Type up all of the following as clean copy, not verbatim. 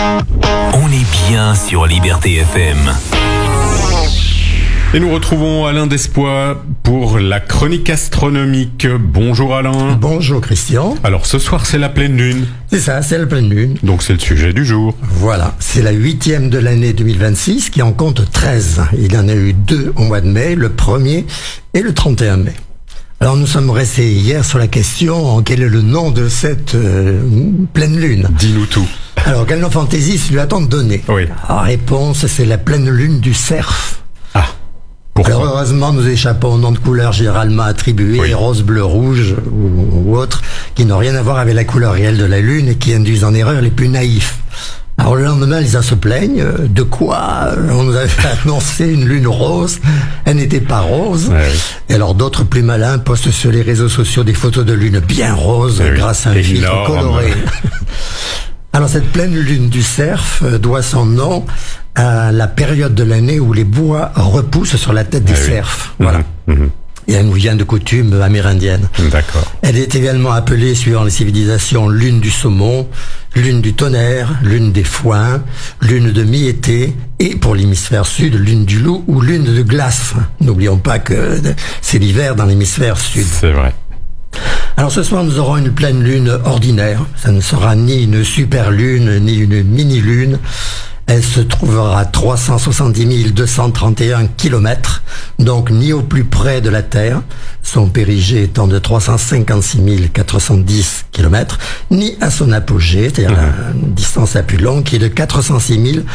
On est bien sur Liberté FM. Et nous retrouvons Alain Despois pour la chronique astronomique. Bonjour Alain. Bonjour Christian. Alors ce soir c'est la pleine lune. C'est ça, c'est la pleine lune. Donc c'est le sujet du jour. Voilà, c'est la 8e de l'année 2026 qui en compte 13. Il y en a eu 2 au mois de mai, le 1er et le 31 mai. Alors nous sommes restés hier sur la question quel est le nom de cette pleine lune. Dis-nous tout. Alors quel nom fantaisiste lui a-t-on donné? Oui. La réponse c'est la pleine lune du Cerf. Ah. Pourquoi? Alors heureusement, nous échappons au nom de couleur généralement attribué, Oui. rose, bleu, rouge ou autres, qui n'ont rien à voir avec la couleur réelle de la Lune et qui induisent en erreur les plus naïfs. Alors le lendemain, les gens se plaignent. De quoi? On nous avait annoncé une lune rose. Elle n'était pas rose. Ouais, oui. Et alors d'autres plus malins postent sur les réseaux sociaux des photos de lune bien rose Oui, grâce à un filtre énorme. coloré. Alors cette pleine lune du Cerf doit son nom à la période de l'année où les bois repoussent sur la tête des Ah oui. cerfs. Voilà. Mhm. Et elle nous vient de coutume amérindienne. D'accord. Elle est également appelée, suivant les civilisations, lune du saumon, lune du tonnerre, lune des foins, lune de mi-été, et pour l'hémisphère sud, lune du loup ou lune de glace. N'oublions pas que c'est l'hiver dans l'hémisphère sud. C'est vrai. Alors ce soir, nous aurons une pleine lune ordinaire. Ça ne sera ni une super lune, ni une mini-lune. Elle se trouvera à 370 231 kilomètres, donc ni au plus près de la Terre, son périgée étant de 356 410 kilomètres, ni à son apogée, c'est-à-dire la distance la plus longue, qui est de 406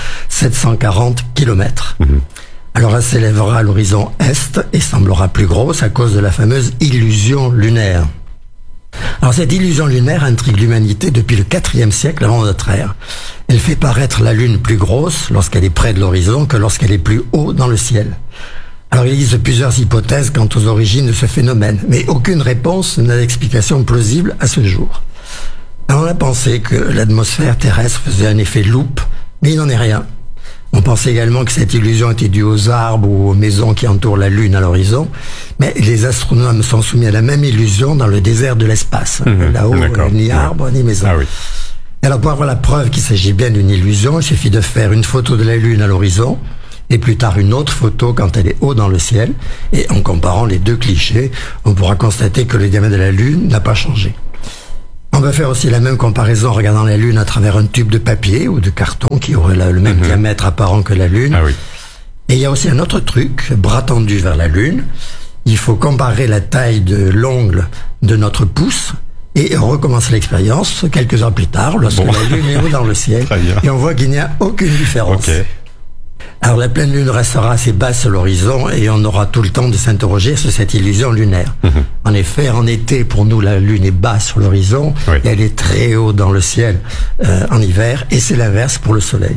740 kilomètres. Alors elle s'élèvera à l'horizon est et semblera plus grosse à cause de la fameuse illusion lunaire. Alors cette illusion lunaire intrigue l'humanité depuis le 4e siècle avant notre ère. Elle fait paraître la Lune plus grosse lorsqu'elle est près de l'horizon que lorsqu'elle est plus haut dans le ciel. Alors il existe plusieurs hypothèses quant aux origines de ce phénomène, mais aucune réponse n'a d'explication plausible à ce jour. Alors on a pensé que l'atmosphère terrestre faisait un effet loupe, mais il n'en est rien. On pensait également que cette illusion était due aux arbres ou aux maisons qui entourent la Lune à l'horizon, mais les astronomes sont soumis à la même illusion dans le désert de l'espace. Là-haut, d'accord. ni arbres, ni maisons. Ah oui. Alors pour avoir la preuve qu'il s'agit bien d'une illusion, il suffit de faire une photo de la Lune à l'horizon, et plus tard une autre photo quand elle est haut dans le ciel, et en comparant les deux clichés, on pourra constater que le diamètre de la Lune n'a pas changé. On va faire aussi la même comparaison en regardant la Lune à travers un tube de papier ou de carton qui aurait le même diamètre apparent que la Lune. Ah oui. Et il y a aussi un autre truc, bras tendu vers la Lune. Il faut comparer la taille de l'ongle de notre pouce et recommencer l'expérience quelques heures plus tard lorsque la Lune est haut dans le ciel. Très bien. Et on voit qu'il n'y a aucune différence. Ok. Alors la pleine lune restera assez basse sur l'horizon et on aura tout le temps de s'interroger sur cette illusion lunaire. En effet, en été, pour nous, la lune est basse sur l'horizon Oui. et elle est très haut dans le ciel en hiver, et c'est l'inverse pour le soleil.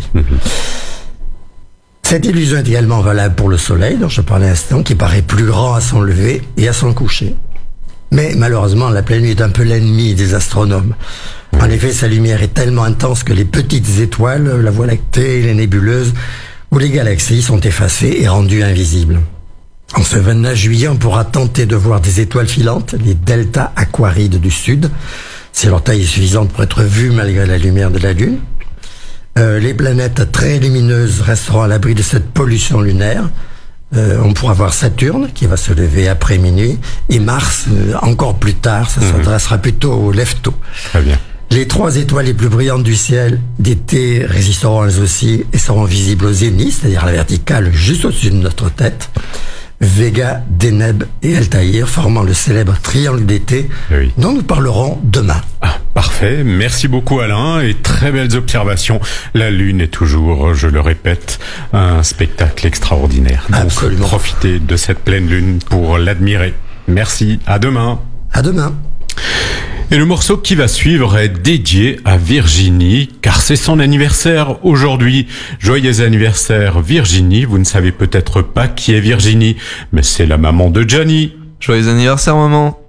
Cette illusion est également valable pour le soleil, dont je parlais à l'instant, qui paraît plus grand à son lever et à son coucher. Mais malheureusement, la pleine lune est un peu l'ennemi des astronomes. En effet, sa lumière est tellement intense que les petites étoiles, la Voie lactée, les nébuleuses ou les galaxies sont effacées et rendues invisibles. En ce 29 juillet, on pourra tenter de voir des étoiles filantes, les delta aquarides du Sud. Si leur taille est suffisante pour être vue malgré la lumière de la Lune. Les planètes très lumineuses resteront à l'abri de cette pollution lunaire. On pourra voir Saturne, qui va se lever après minuit, et Mars, encore plus tard, ça s'adressera plutôt au lève-tôt. Très bien. Les 3 étoiles les plus brillantes du ciel d'été résisteront elles aussi et seront visibles au zénith, c'est-à-dire à la verticale juste au-dessus de notre tête. Vega, Deneb et Altaïr formant le célèbre triangle d'été Oui. dont nous parlerons demain. Ah, parfait. Merci beaucoup Alain et très belles observations. La Lune est toujours, je le répète, un spectacle extraordinaire. Donc Absolument. profitez de cette pleine Lune pour l'admirer. Merci. À demain. À demain. Et le morceau qui va suivre est dédié à Virginie, car c'est son anniversaire aujourd'hui. Joyeux anniversaire Virginie, vous ne savez peut-être pas qui est Virginie, mais c'est la maman de Johnny. Joyeux anniversaire maman.